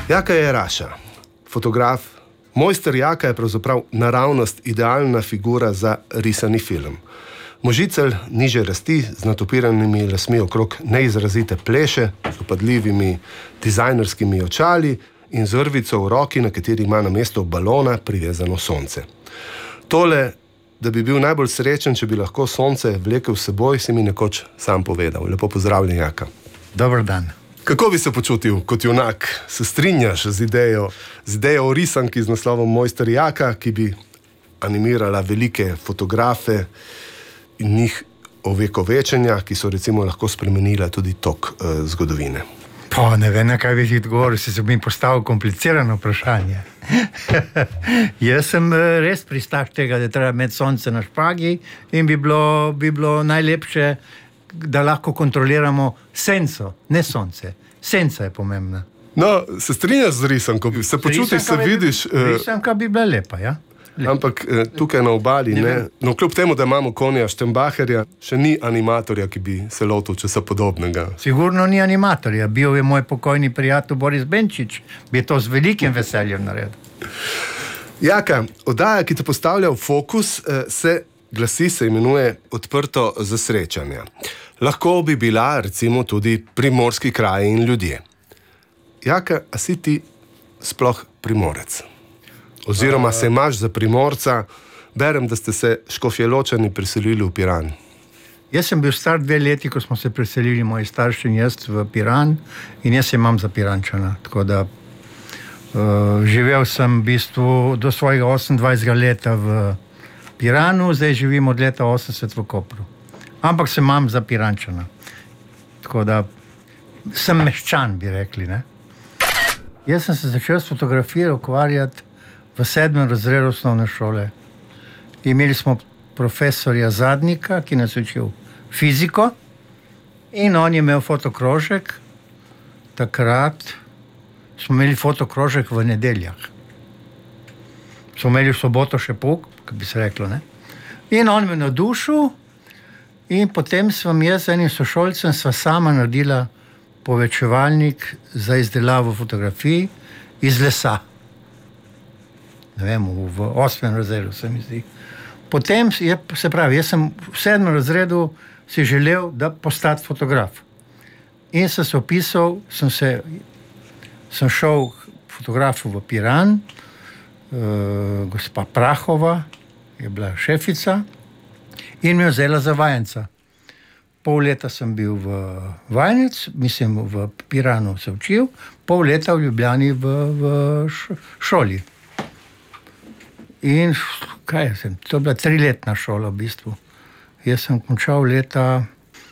Jaka je Raša, fotograf. Mojster Jaka je pravzaprav naravnost idealna figura za risani film. Možicelj niže rasti, z natopiranimi lasmi okrog neizrazite pleše, z upadljivimi dizajnerskimi očali in z vrvico v roki, na kateri ima na mesto balona privezano sonce. Tole, da bi bil najbolj srečen, če bi lahko sonce vlekel s seboj, si mi nekoč sam povedal. Lepo pozdravljen, Jaka. Dober dan. Kako bi se počutil kot junak? Se strinjaš z idejo o risanki z naslovom Mojster Jaka, ki bi animirala velike fotografe in njih ovekovečenja, ki so recimo lahko spremenila tudi tok zgodovine? Ne vem, na kaj bi ti odgovoril, si mi postavil komplicirano vprašanje. Jaz sem res pristaš tega, da treba imeti sonce na špagi in bi bilo najlepše, da lahko kontroliramo senco, ne sonce. Senca je pomembna. No, se strinjaš z risanko? Se počutiš, se vidiš? Risanka bi bila lepa, ja. Ampak tukaj na obali, ne? No, kljub temu, da imamo Konja Štembacherja, še ni animatorja, ki bi se lotil česa podobnega. Sigurno ni animatorja. Bil je moj pokojni prijatelj Boris Benčič. Bi to z velikim veseljem naredil. Jaka, oddaja, ki te postavlja v fokus, se imenuje Odprto za srečanja. Lahko bi bila recimo tudi primorski kraji in ljudje. Jaka, a si ti sploh Primorec? Oziroma se imaš za Primorca? Berem, da ste se Škofjeločani preselili v Piran. Jaz sem bil star 2 leti, ko smo se preselili moji starši in jaz v Piran, in jaz se imam za Pirančana. Tako da živel sem v bistvu do svojega 28. leta v Piranu, zdaj živim od leta 80 v Kopru. Ampak se imam za Pirančana. Tako da sem meščan, bi rekli, ne? Jaz sem se začel s fotografijo ukvarjati v 7. razredu osnovne šole. Imeli smo profesorja Zadnika, ki nas učil fiziko, in on je imel fotokrožek. Takrat smo imeli fotokrožek v nedeljah. Smo imeli v soboto še pouk, kot bi se reklo, ne? In on me navdušil in potem sva jaz z enim sošolcem sva sama naredila povečevalnik za izdelavo fotografij iz lesa. Ne vem, v 8. razredu se mi zdi. Potem se pravi, jaz sem v 7. razredu si želel, da postati fotograf. In sem se opisal, sem šel fotografu v Piran, gospa Prahova je bila šefica in me vzela za vajenca. Pol leta sem bil vajenec, v Piranu se učil, pol leta v Ljubljani v šoli. In kaj sem, to je bila 3-letna šola v bistvu. Jaz sem končal leta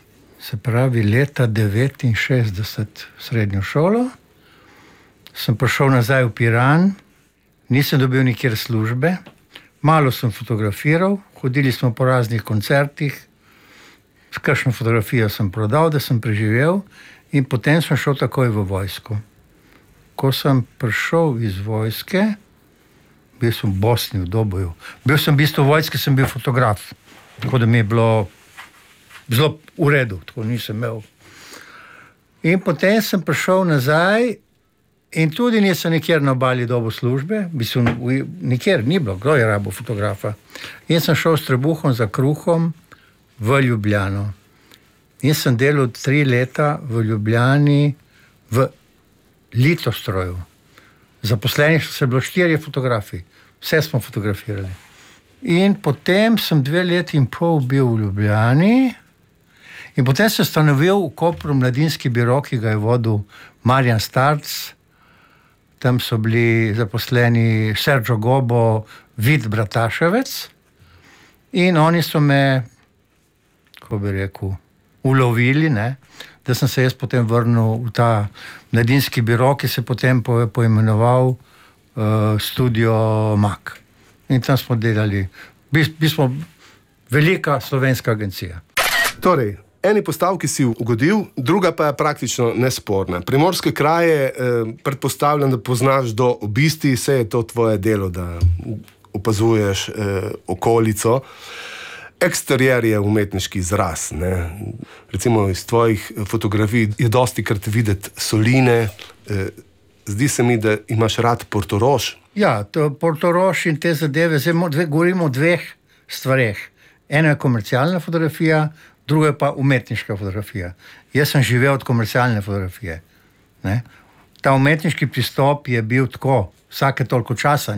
69 srednjo šolo, sem prišel nazaj v Piran, nisem dobil nikjer službe, malo sem fotografiral, hodili smo po raznih koncertih, kakšno fotografijo sem prodal, da sem preživel, in potem sem šel takoj v vojsko. Ko sem prišel iz vojske, bil sem v Bosni, v Doboju. Bil sem v bistvu v vojski, sem bil fotograf. Tako da mi je bilo zelo v redu, tako nisem imel. In potem sem prišel nazaj in tudi nisem nikjer na obali dobil službe. Nikjer ni bilo, kdo je rabo fotografa. In sem šel s trebuhom za kruhom v Ljubljano. In sem delal 3 leta v Ljubljani v Litostroju. Zaposlenih so bilo 4 fotografi. Vse smo fotografirali. In potem sem 2 leti in pol bil v Ljubljani in potem sem stanovil v Kopru mladinski biro, ki ga je vodil Marjan Starc. Tam so bili zaposleni Sergio Gobo, Vid Brataševec in oni so me, kako bi rekel, ulovili, ne? Da sem se jaz potem vrnil v ta mladinski biro, ki se potem poimenoval Studio Mak. In tam smo delali. Bili smo velika slovenska agencija. Torej, eni postavki si ugodil, druga pa je praktično nesporna. Primorske kraje, predpostavljam, da poznaš do obisti, vse je to tvoje delo, da opazuješ okolico. Eksterier je umetniški izraz, ne? Recimo iz tvojih fotografij je dostikrat videti soline, zdi se mi, da imaš rad Portorož. Ja, Portorož in te zadeve, zdaj govorimo o dveh stvareh. Ena je komercialna fotografija, druga je pa umetniška fotografija. Jaz sem živel od komercialne fotografije. Ne? Ta umetniški pristop je bil tako, vsake toliko časa,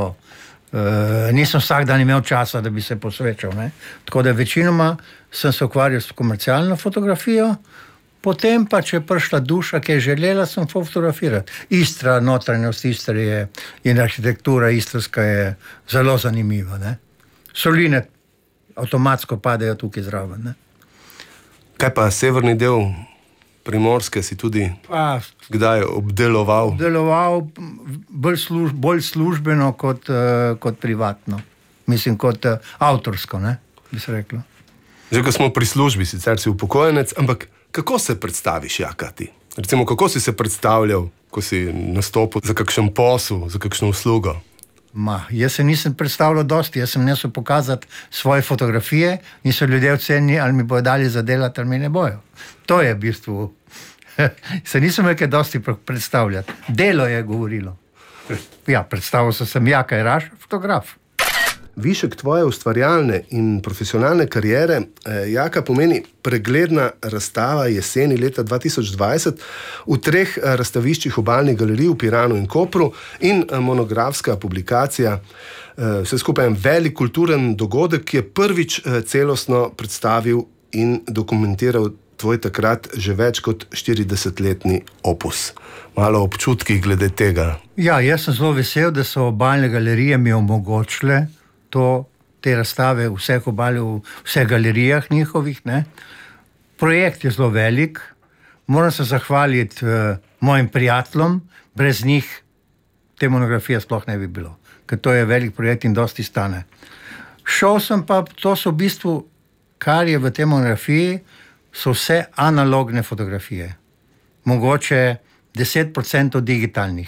nisem vsak dan imel časa, da bi se posvečal. Ne? Tako da večinoma sem se ukvarjal s komercialno fotografijo, potem pa, če je prišla duša, ki je želela, sem fotografirati. Istra, notranjost Istre je in arhitektura istrska je zelo zanimiva. Ne? Soline avtomatsko padejo tukaj zraven. Ne? Kaj pa severni del Primorske si tudi kdaj obdeloval? Obdeloval bolj službeno kot privatno. Mislim, kot avtorsko, ne, bi se reklo. Že ko smo pri službi, sicer si upokojenec, ampak kako se predstaviš, Jaka, ti? Recimo, kako si se predstavljal, ko si nastopil za kakšen posel, za kakšno uslugo? Jaz se nisem predstavljal dosti, jaz sem nesel pokazati svoje fotografije in so ljudje ocenili, ali mi bojo dali zadelati, ali mi ne bojo. To je v bistvu. Se nisem nekaj dosti predstavljati. Delo je govorilo. Ja, predstavil sem Jaka Jeraš, fotograf. Višek tvoje ustvarjalne in profesionalne kariere, Jaka, pomeni pregledna razstava jeseni leta 2020 v 3 razstaviščih obalnih galerij v Piranu in Kopru in monografska publikacija, vse skupaj en velik kulturen dogodek, ki je prvič celostno predstavil in dokumentiral tvoj takrat že več kot 40-letni opus. Malo občutki glede tega. Ja, jaz sem zelo vesel, da so obalne galerije mi omogočile te razstave v vseh galerijah njihovih. Ne. Projekt je zelo velik. Moram se zahvaliti mojim prijateljem, brez njih te monografije sploh ne bi bilo. Ker to je velik projekt in dosti stane. Šel sem pa, to so v bistvu, kar je v tej monografiji, so vse analogne fotografije. Mogoče 10% digitalnih.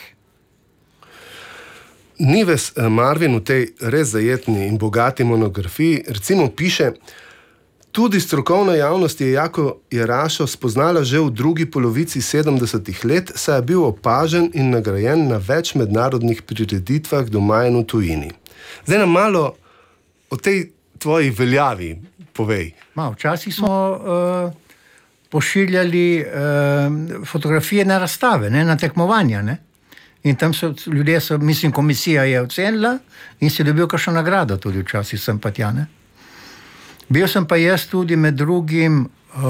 Nives Marvin v tej res zajetni in bogati monografiji recimo piše: tudi strokovna javnost je Jako Jerašo spoznala že v drugi polovici 70-ih let, saj je bil opažen in nagrajen na več mednarodnih prireditvah doma in v tujini. Zdaj nam malo o tej tvoji veljavi povej. Včasih smo pošiljali fotografije na razstave, ne, na tekmovanja, ne. In tam so ljudje, komisija je ocenila in si dobil kakšno nagrado tudi včasih sem pa tja, ne. Bil sem pa jaz tudi med drugim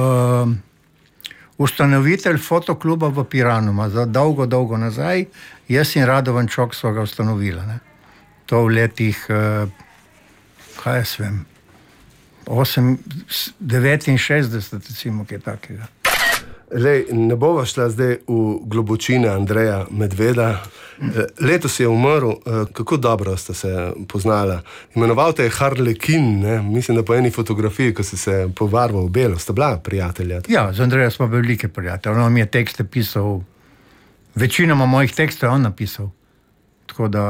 ustanovitelj fotokluba v Piranu, za dolgo nazaj. Jaz in Radovan Čok sva ga ustanovila, ne. To v letih, 69, recimo, kaj takega. Lej, ne bova šla zdaj v globočine Andreja Medveda. Letos je umrl, kako dobro sta se poznala. Imenoval te je Harlekin, ne? Mislim, da po eni fotografiji, ko si se pobarval v belo, sta bila prijatelja. Ja, z Andreja smo bili velike prijatelje. On mi je tekste pisal, večinoma mojih tekstov je on napisal. Tako da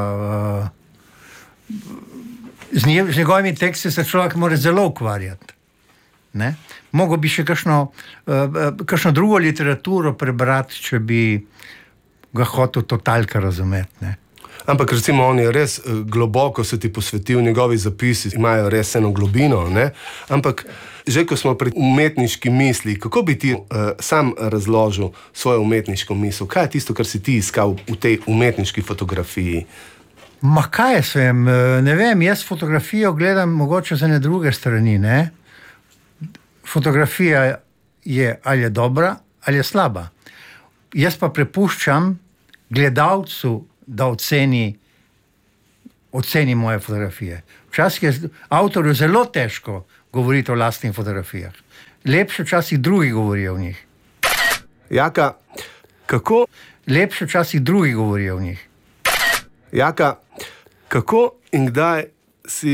z njegovimi teksti se človek mora zelo ukvarjati. Ne? Mogo bi še kakšno drugo literaturo prebrati, če bi ga hotel totalka razumeti. Ne? Ampak recimo on je res globoko se ti posvetil, njegovi zapisi imajo res eno globino, ne? Ampak že ko smo pri umetniški misli, kako bi ti sam razložil svojo umetniško misel? Kaj je tisto, kar si ti iskal v tej umetniški fotografiji? Kaj sem, ne vem, jaz fotografijo gledam mogoče z ene druge strani, ne? Fotografija je ali je dobra, ali je slaba. Jaz pa prepuščam gledalcu, da oceni moje fotografije. Včasih je avtorju zelo težko govoriti o lastnih fotografijah. Lepše včasih drugi govorijo o njih. Jaka, kako? Lepše včasih drugi govorijo o njih. Jaka, kako in kdaj si